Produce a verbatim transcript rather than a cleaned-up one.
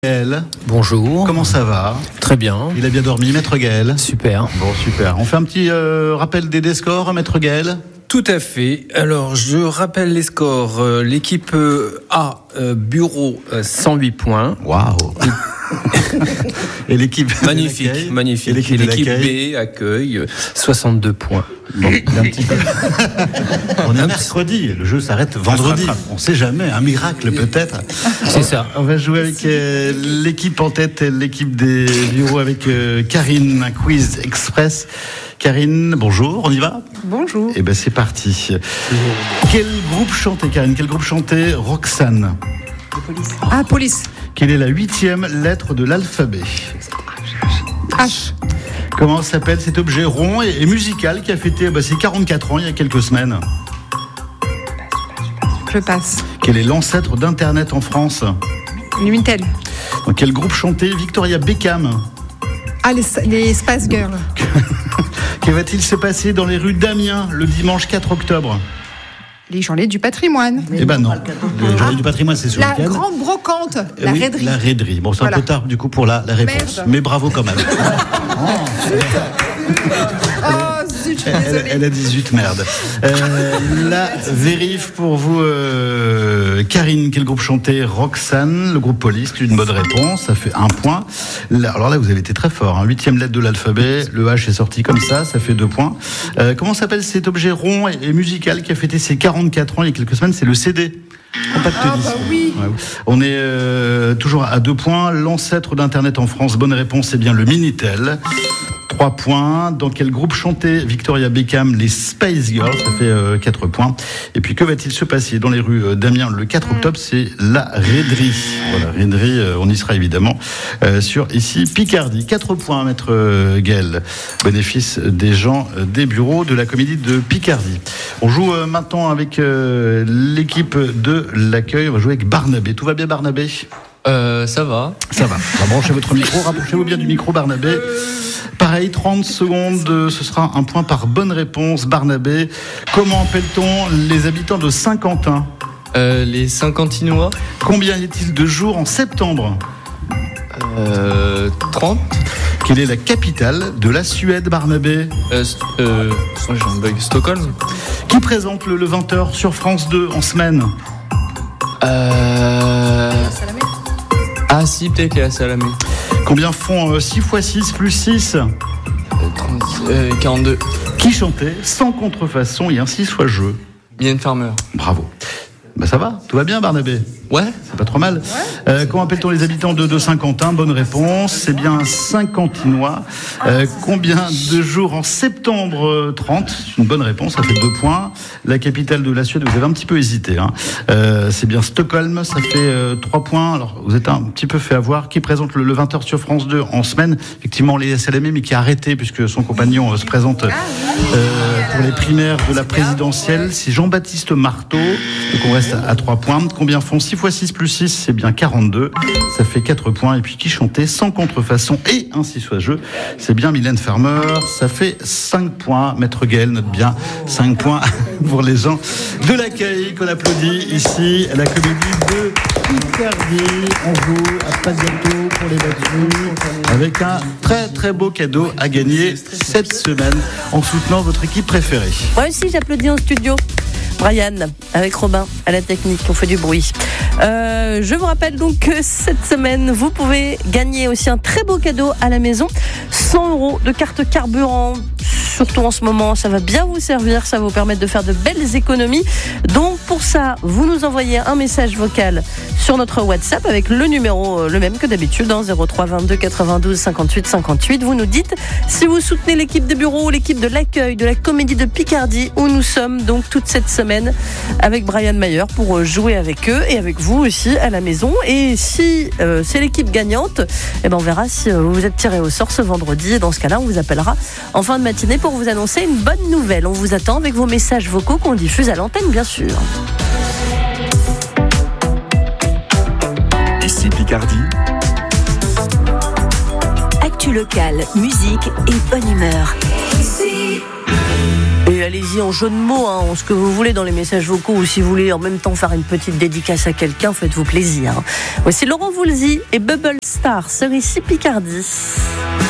Gaël. Bonjour. Comment ça va? Très bien. Il a bien dormi, Maître Gaël? Super. Bon, super. On fait un petit euh, rappel des, des scores, Maître Gaël? Tout à fait. Alors, je rappelle les scores. Euh, l'équipe euh, A, euh, Bureau, euh, cent huit points. Waouh. Et l'équipe Magnifique, magnifique. Et l'équipe, Et l'équipe B, B, Accueil, euh, soixante-deux points. Bon, il y a un petit peu. On est mercredi, le jeu s'arrête vendredi. On ne sait jamais, un miracle peut-être. C'est ça. On va jouer avec euh, l'équipe en tête, l'équipe des bureaux avec euh, Karine, un quiz express. Karine, bonjour, on y va? Bonjour. Eh ben c'est parti. Quel groupe chantait, Karine? Quel groupe chantait Roxane? Ah, police. Quelle est la huitième lettre de l'alphabet? H. Comment s'appelle cet objet rond et, et musical qui a fêté bah, ses quarante-quatre ans il y a quelques semaines? Je passe. Quel est l'ancêtre d'Internet en France? Numitel. Dans quel groupe chantait Victoria Beckham? Ah, les, les Spice Girls. Que va-t-il se passer dans les rues d'Amiens le dimanche quatre octobre? Les journées du patrimoine. Eh ben non. Les journées du patrimoine, c'est ce La week-end. grande brocante, Eh la oui, raiderie. La raiderie. Bon, c'est Voilà. un peu tard du coup pour la, la réponse. Merde. Mais bravo quand même. Oh, zut, je suis Elle, désolée. elle a dix-huit, merde. Euh, la vérif pour vous, euh, Karine. Quel groupe chantait Roxane? Le groupe Police, c'est une bonne réponse. Ça fait un point. Là, alors là, vous avez été très fort. Hein. Huitième lettre de l'alphabet. Le H est sorti comme ça. Ça fait deux points. Euh, comment s'appelle cet objet rond et, et musical qui a fêté ses quarante-quatre ans il y a quelques semaines? C'est le C D. Compact Ah, disque. bah oui. Ouais. On est euh, toujours à deux points. L'ancêtre d'Internet en France. Bonne réponse, c'est bien le Minitel. Trois points. Dans quel groupe chantait Victoria Beckham? Les Spice Girls. Ça fait euh, quatre points. Et puis, que va-t-il se passer dans les rues d'Amiens le quatre octobre? C'est la raiderie. Voilà, raiderie, euh, on y sera évidemment euh, sur ici Picardie. Quatre points, Maître euh, Gaël. Bénéfice des gens euh, des bureaux de la Comédie de Picardie. On joue euh, maintenant avec euh, l'équipe de l'accueil. On va jouer avec Barnabé. Tout va bien, Barnabé? Euh, ça va. Ça va. On va brancher votre micro. Rapprochez-vous bien du micro, Barnabé. Pareil, trente secondes, ce sera un point par bonne réponse. Barnabé, comment appelle-t-on les habitants de Saint-Quentin? Euh, les Saint-Quentinois. Combien y a-t-il de jours en septembre? Euh, trente. Quelle est la capitale de la Suède, Barnabé? Euh, st- euh, oh, j'ai un bug. Stockholm. Qui présente le, le vingt heures sur France deux en semaine? Euh... Ah si, peut-être les Salamé. Combien font euh, six fois six plus six? Euh, trente, euh, quarante-deux. Qui chantait sans contrefaçon et ainsi soit jeu? Mylène Farmer. Bravo. Ben ça va, tout va bien, Barnabé? Ouais. C'est pas trop mal. Euh, comment appelle-t-on les habitants de, de Saint-Quentin? Bonne réponse, c'est bien Saint-Quentinois. Euh, combien de jours en septembre? Trente, c'est une bonne réponse, ça fait deux points. La capitale de la Suède, vous avez un petit peu hésité. Hein. Euh, c'est bien Stockholm, ça fait euh, trois points. Alors, vous êtes un petit peu fait avoir. Qui présente le, le vingt heures sur France deux en semaine? Effectivement, les S L M, mais qui a arrêté puisque son compagnon euh, se présente euh, pour les primaires de la présidentielle. C'est Jean-Baptiste Marteau. Donc, on reste à trois points. Combien font six fois six plus six? C'est bien quarante-deux. Ça fait quatre points. Et puis qui chantait sans contrefaçon et ainsi soit jeu? C'est bien Mylène Farmer. Ça fait cinq points. Maître Gaël note bien cinq points pour les gens de l'accueil qu'on applaudit ici à la Comédie de Picardie. On joue à pas de gâteau pour les battus avec un très très beau cadeau à gagner cette semaine en soutenant votre équipe préférée. Moi aussi, j'applaudis en studio. Brian, avec Robin, à la technique, on fait du bruit. Euh, je vous rappelle donc que cette semaine, vous pouvez gagner aussi un très beau cadeau à la maison. cent euros de carte carburant. Surtout en ce moment, ça va bien vous servir. Ça va vous permettre de faire de belles économies. Donc pour ça, vous nous envoyez un message vocal sur notre WhatsApp avec le numéro, le même que d'habitude, hein, zéro trois vingt-deux quatre-vingt-douze cinquante-huit cinquante-huit. Vous nous dites si vous soutenez l'équipe des bureaux, l'équipe de l'accueil, de la Comédie de Picardie, où nous sommes donc toute cette semaine avec Brian Mayer pour jouer avec eux et avec vous aussi à la maison. Et si euh, c'est l'équipe gagnante, eh ben on verra si euh, vous êtes tiré au sort ce vendredi. Et dans ce cas-là, on vous appellera en fin de matinée pour vous annoncer une bonne nouvelle. On vous attend avec vos messages vocaux qu'on diffuse à l'antenne, bien sûr. Ici Picardie. Actu locale, musique et bonne humeur. Et allez, allez-y en jeu de mots, hein, en ce que vous voulez dans les messages vocaux, ou si vous voulez en même temps faire une petite dédicace à quelqu'un, faites-vous plaisir. Voici Laurent Voulzy et Bubble Star sur ici Picardie.